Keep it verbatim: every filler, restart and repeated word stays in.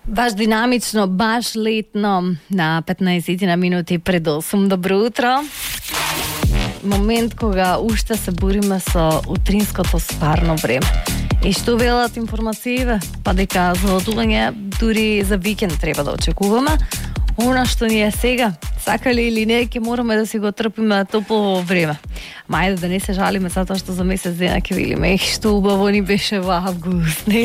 Baš dinamično, baš letno na petnaest na minuti pred osem. Dobro jutro. Момент кога уште се бориме со утринското спарно време. И што велат информациите, па дека зголодување дури за викенд треба да очекуваме. Она што ни е сега, сакали или не, ќе мораме да си го трпиме топло време. Мајде да не се жалиме затоа што за месец дена ќе видиме, ех, што убаво ни беше во август, не